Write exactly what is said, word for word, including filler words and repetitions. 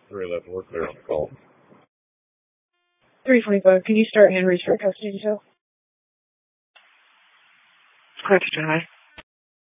three eleven, we're clear on the call. three twenty-five, can you start Henry's for custody detail? Correct, General.